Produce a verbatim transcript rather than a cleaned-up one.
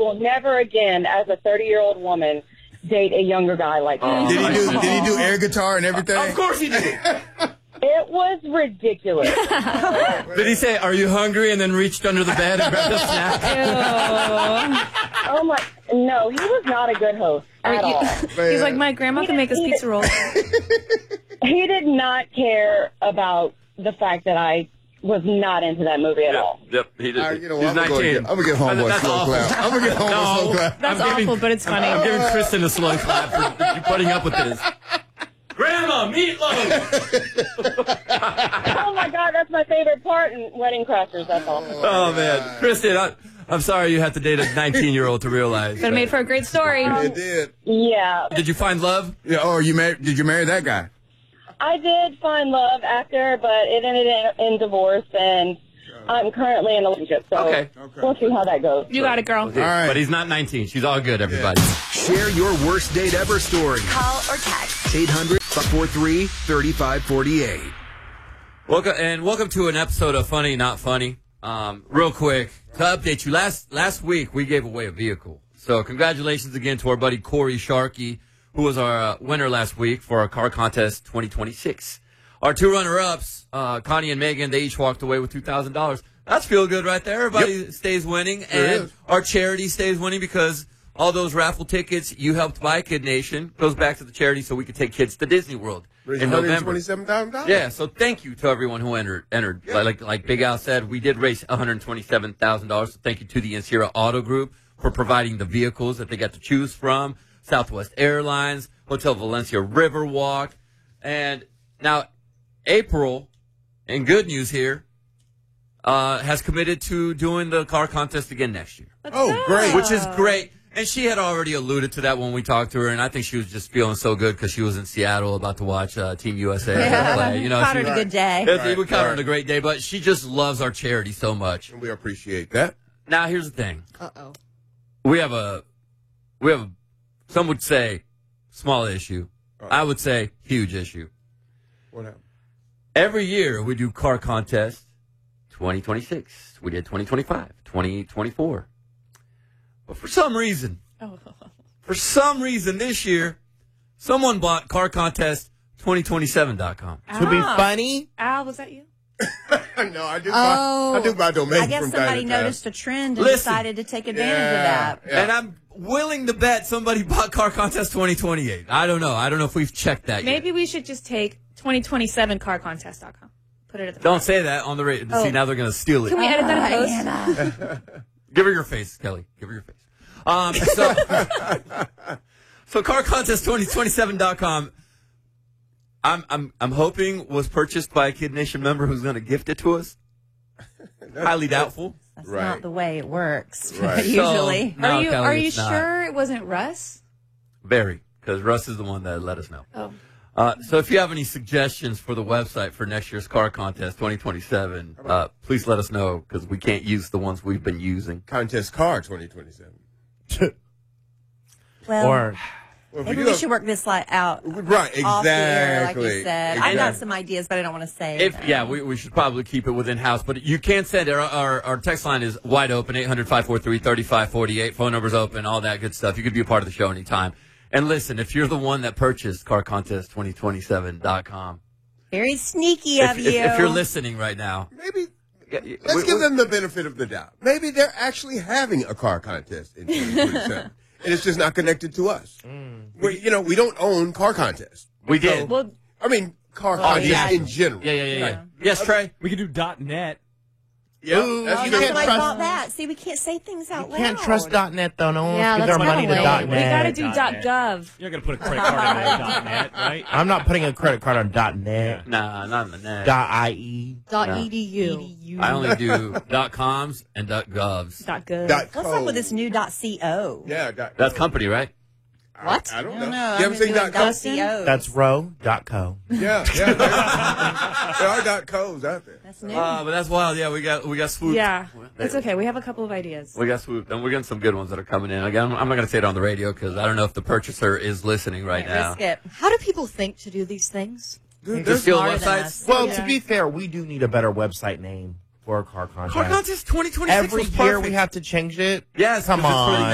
will never again, as a thirty-year-old woman, date a younger guy like Oh, him. did he do? Did he do air guitar and everything? Of course he did. It was ridiculous. Did he say, "Are you hungry?" and then reached under the bed and grabbed a snack? Oh my! No, he was not a good host at you, all. He's like, my grandma He can make us did- he pizza rolls. He did not care about the fact that I was not into that movie at all. Yep, he did. All right, you know He's what? I'm gonna nineteen. get- I'm gonna get homeboy That's slow awful. clap. I'm gonna get homeboy No. slow clap. That's I'm giving- awful, but it's funny. I'm giving Kristen a slow clap for you putting up with this. Grandma, meatloaf! Oh my God, that's my favorite part in Wedding Crashers. That's all. Oh, man. Kristen, I, I'm sorry you had to date a nineteen-year-old to realize. But it made for a great story. It did. Yeah, Did you find love? Yeah. Oh, you married? Did you marry that guy? I did find love after, but it ended in, in divorce, and I'm currently in a relationship. So Okay. Okay. we'll see how that goes. You got it, girl. All right. But he's not nineteen. She's all good, everybody. Share your worst date ever story. Call or text. eight hundred, five four three, three five four eight. Welcome and welcome to an episode of Funny Not Funny. Um, real quick to update you, last last week we gave away a vehicle. So congratulations again to our buddy Corey Sharkey, who was our uh, winner last week for our car contest twenty twenty-six. Our two runner-ups, uh, Connie and Megan, they each walked away with two thousand dollars. That's feel good right there. Everybody Yep. stays winning, Sure and is. our charity stays winning because all those raffle tickets you helped buy, Kid Nation, goes back to the charity so we could take kids to Disney World in November. twenty-seven thousand dollars. Yeah, so thank you to everyone who entered. Entered Yeah. like like Big Al said, we did raise one hundred twenty-seven thousand dollars. So thank you to the Insira Auto Group for providing the vehicles that they got to choose from. Southwest Airlines, Hotel Valencia Riverwalk, and now April. And good news here, uh, has committed to doing the car contest again next year, Oh, great. which is great. And she had already alluded to that when we talked to her, and I think she was just feeling so good because she was in Seattle about to watch uh, Team U S A play. You know, Caught she- her a good day. It's- Right, we caught her on right. a great day, but she just loves our charity so much. We appreciate that. Now, here's the thing: Uh-oh. we have a, we have, a, some would say, small issue. I would say huge issue. What happened? Every year we do car contest. twenty twenty-six. We did twenty twenty-five, twenty twenty-four. But for some reason, Oh. for some reason this year, someone bought car contest twenty twenty-seven dot com. To be Ah. funny? Al, was that you? No, I do. Oh, buy, I do buy domains I guess from time somebody to time. noticed a trend and Listen. decided to take advantage Yeah, of that. yeah. And I'm willing to bet somebody bought car contest twenty twenty-eight. I don't know. I don't know if we've checked that Maybe yet. we should just take twenty twenty-seven car contest dot com. Put it at the Don't say that on the radio. Oh. See, now they're going to steal it. Can we edit that in post? Diana. Give her your face, Kelly. Give her your face. Um, so, so car contest twenty twenty-seven dot com, I'm, I'm, I'm hoping was purchased by a Kid Nation member who's going to gift it to us. Highly doubtful. That's Right. not the way it works. Right. Usually. So- No, are you Kelly, are you it's not. sure it wasn't Russ? Very, because Russ is the one that let us know. Oh. Uh, so if you have any suggestions for the website for next year's car contest twenty twenty-seven, uh, please let us know because we can't use the ones we've been using. Contest car twenty twenty-seven. Well, Or Well, if maybe do we a- should work this like out Right, off the air, like exactly. you said. I've got Exactly. some ideas, but I don't want to say If them. yeah, we, we should probably keep it within house, but you can send it. Our, our, our text line is wide open, eight hundred, five four three, three five four eight. Phone number's open, all that good stuff. You could be a part of the show anytime. And listen, if you're the one that purchased car contest twenty twenty-seven dot com, Very sneaky if, of if, you. if you're listening right now, Maybe yeah, yeah, let's we- give we- them the benefit of the doubt. Maybe they're actually having a car contest in twenty twenty-seven, and it's just not connected to us. We, you know, we don't own car contests. we did. Well, I mean, car Oh, contests yeah. in general. yeah, yeah, yeah, yeah. Yeah. Yes, Trey? We could do dot .net. Yeah, Ooh, that's Oh, you true. not can't somebody trust- thought that. See, we can't say things out you loud. can't trust .net though. No one Yeah, wants to give let's their money to kinda wait. .net. we got to do dot dot net. .gov. You're going to put a credit card in there, dot .net, right? I'm not putting a credit card on .net. Nah, not in the net. Dot .ie. Dot No. edu. I only do dot coms and dot govs. Dot .gov. Dot What's co. up with this new dot co? Yeah, dot That's co. company, right? What? I, I don't I know. don't know. You I'm ever seen doing dot co? .co. That's row dot co. Yeah, yeah. There, there are dot co's out there. That's new. Uh, but that's wild. Yeah, we got we got swooped. Yeah, it's okay. We have a couple of ideas. We got swooped, and we're getting some good ones that are coming in. Again, I'm not going to say it on the radio because I don't know if the purchaser is listening right Can't now. risk it. How do people think to do these things? Dude, Just there's steal smarter than websites. us. Well, Yeah. to be fair, we do need a better website name for a car contest. Car contest twenty twenty-six Every was year perfect. we have to change it. Yes, Come 'cause it's for the on.